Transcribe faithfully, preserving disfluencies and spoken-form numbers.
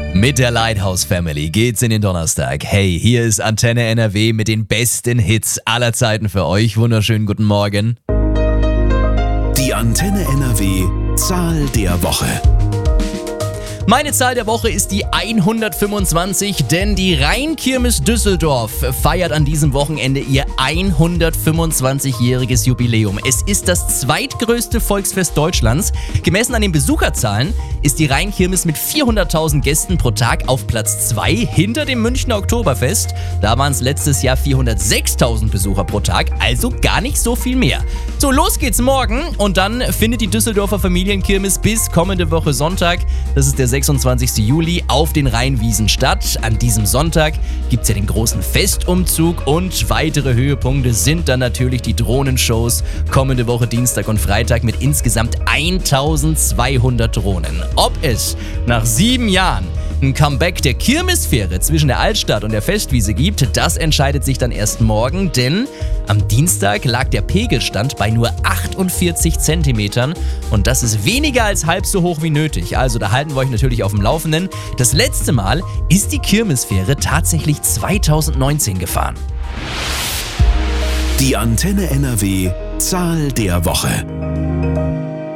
Mit der Lighthouse Family geht's in den Donnerstag. Hey, hier ist Antenne N R W mit den besten Hits aller Zeiten für euch. Wunderschönen guten Morgen. Die Antenne N R W Zahl der Woche. Meine Zahl der Woche ist die hundertfünfundzwanzig, denn die Rheinkirmes Düsseldorf feiert an diesem Wochenende ihr hundertfünfundzwanzigjähriges Jubiläum. Es ist das zweitgrößte Volksfest Deutschlands. Gemessen an den Besucherzahlen ist die Rheinkirmes mit vierhunderttausend Gästen pro Tag auf Platz zwei hinter dem Münchner Oktoberfest. Da waren es letztes Jahr vierhundertsechstausend Besucher pro Tag, also gar nicht so viel mehr. So, los geht's morgen und dann findet die Düsseldorfer Familienkirmes bis kommende Woche Sonntag, das ist der sechsundzwanzigsten Juli, auf den Rheinwiesen statt. An diesem Sonntag gibt es ja den großen Festumzug und weitere Höhepunkte sind dann natürlich die Drohnenshows kommende Woche Dienstag und Freitag mit insgesamt eintausendzweihundert Drohnen. Ob es nach sieben Jahren ein Comeback der Kirmesfähre zwischen der Altstadt und der Festwiese gibt, das entscheidet sich dann erst morgen, denn am Dienstag lag der Pegelstand bei nur achtundvierzig Zentimetern und das ist weniger als halb so hoch wie nötig. Also da halten wir euch natürlich auf dem Laufenden. Das letzte Mal ist die Kirmesfähre tatsächlich zweitausendneunzehn gefahren. Die Antenne N R W Zahl der Woche.